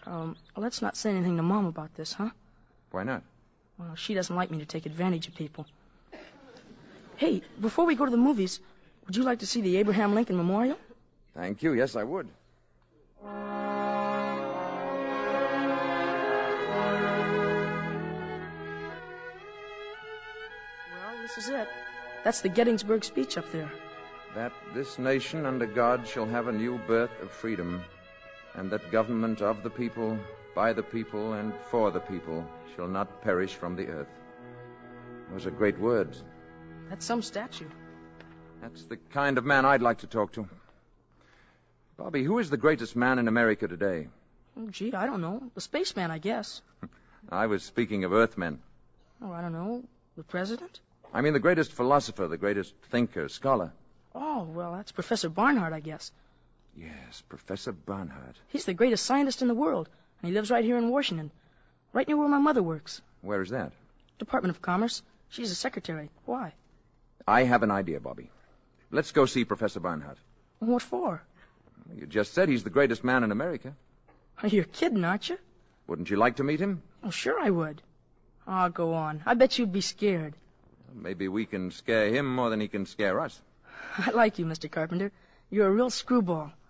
Let's not say anything to Mom about this, huh? Why not? Well, she doesn't like me to take advantage of people. Hey, before we go to the movies, would you like to see the Abraham Lincoln Memorial? Thank you. Yes, I would. Well, this is it. That's the Gettysburg speech up there. That this nation under God shall have a new birth of freedom, and that government of the people, by the people, and for the people shall not perish from the earth. Those are great words. That's some statue. That's the kind of man I'd like to talk to. Bobby, who is the greatest man in America today? Oh, gee, I don't know. The spaceman, I guess. I was speaking of Earthmen. Oh, I don't know. The president? I mean the greatest philosopher, the greatest thinker, scholar. Oh, well, that's Professor Barnhart, I guess. Yes, Professor Barnhart. He's the greatest scientist in the world, and he lives right here in Washington, right near where my mother works. Where is that? Department of Commerce. She's a secretary. Why? I have an idea, Bobby. Let's go see Professor Barnhart. What for? You just said he's the greatest man in America. You're kidding, aren't you? Wouldn't you like to meet him? Oh, sure I would. Oh, go on. I bet you'd be scared. Maybe we can scare him more than he can scare us. I like you, Mr. Carpenter. You're a real screwball.